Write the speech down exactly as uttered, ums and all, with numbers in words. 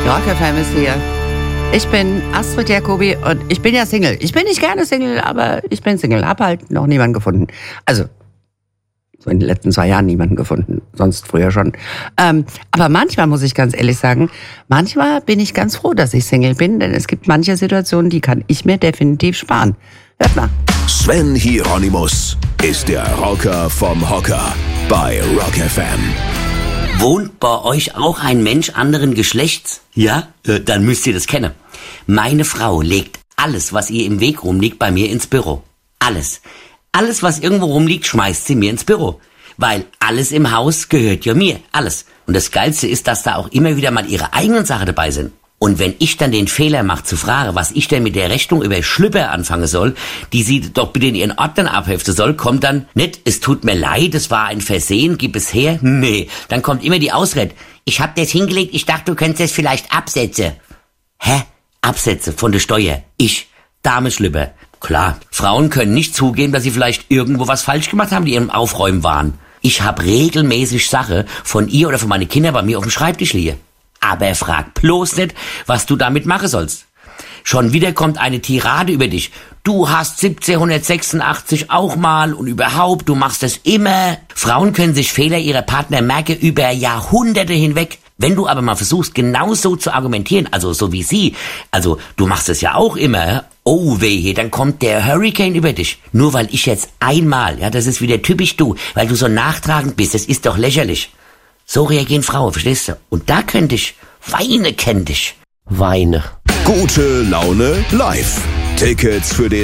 Rock F M ist hier. Ich bin Astrid Jacobi und ich bin ja Single. Ich bin nicht gerne Single, aber ich bin Single. Hab halt noch niemanden gefunden. Also, so in den letzten zwei Jahren niemanden gefunden. Sonst früher schon. Ähm, aber manchmal muss ich ganz ehrlich sagen, manchmal bin ich ganz froh, dass ich Single bin, denn es gibt manche Situationen, die kann ich mir definitiv sparen. Hört mal. Sven Hieronymus ist der Rocker vom Hocker bei Rock F M. Wohnt bei euch auch ein Mensch anderen Geschlechts? Ja? Äh, dann müsst ihr das kennen. Meine Frau legt alles, was ihr im Weg rumliegt, bei mir ins Büro. Alles. Alles, was irgendwo rumliegt, schmeißt sie mir ins Büro. Weil alles im Haus gehört ja mir. Alles. Und das Geilste ist, dass da auch immer wieder mal ihre eigenen Sachen dabei sind. Und wenn ich dann den Fehler mache zu fragen, was ich denn mit der Rechnung über Schlüpper anfangen soll, die sie doch bitte in ihren Ordnern abheften soll, kommt dann nicht, es tut mir leid, es war ein Versehen, gib es her. Nee, dann kommt immer die Ausrede, ich hab das hingelegt, ich dachte, du könntest es vielleicht absetzen. Hä? Absätze von der Steuer. Ich, Dame Schlüpper. Klar, Frauen können nicht zugeben, dass sie vielleicht irgendwo was falsch gemacht haben, die im Aufräumen waren. Ich hab regelmäßig Sache von ihr oder von meinen Kindern bei mir auf dem Schreibtisch liegen. Aber frag bloß nicht, was du damit machen sollst. Schon wieder kommt eine Tirade über dich. Du hast siebzehnhundertsechsundachtzig auch mal und überhaupt, du machst es immer. Frauen können sich Fehler ihrer Partner merken über Jahrhunderte hinweg. Wenn du aber mal versuchst, genauso zu argumentieren, also so wie sie, also du machst es ja auch immer, oh wehe, dann kommt der Hurricane über dich. Nur weil ich jetzt einmal, ja, das ist wieder typisch du, weil du so nachtragend bist, das ist doch lächerlich. So reagieren Frauen, verstehst du? Und da könnte ich, weine kennt ich. Weine. Gute Laune live. Tickets für den